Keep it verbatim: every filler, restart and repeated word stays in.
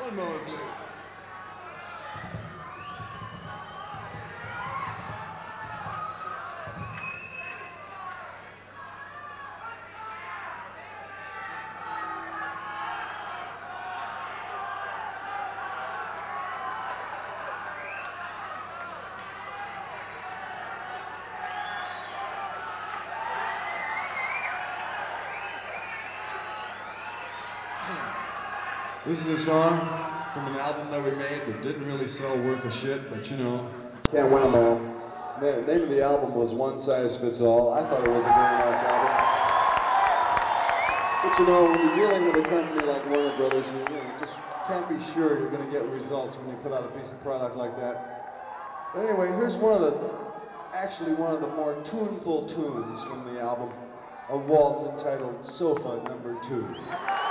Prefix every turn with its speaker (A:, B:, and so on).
A: One moment, please. This is a song from an album that we made that didn't really sell worth a shit, but you know, can't win them all. The name of the album was One Size Fits All. I thought it was a very nice album. But you know, when you're dealing with a company like Warner Brothers, you, you, know, you just can't be sure you're going to get results when you put out a piece of product like that. But anyway, here's one of the, actually one of the more tuneful tunes from the album, a waltz entitled Sofa Number Two.